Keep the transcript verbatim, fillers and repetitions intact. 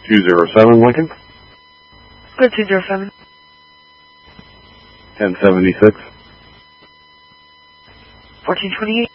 two zero seven Lincoln. Good two zero seven. ten seventy-six. fourteen twenty-eight.